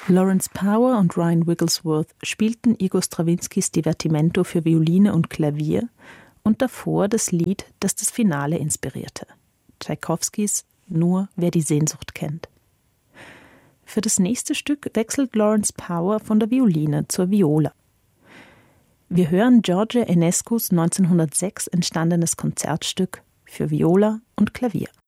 Lawrence Power und Ryan Wigglesworth spielten Igor Strawinskys Divertimento für Violine und Klavier und davor das Lied, das das Finale inspirierte. Tschaikowskis Nur wer die Sehnsucht kennt. Für das nächste Stück wechselt Lawrence Power von der Violine zur Viola. Wir hören George Enescus 1906 entstandenes Konzertstück für Viola und Klavier.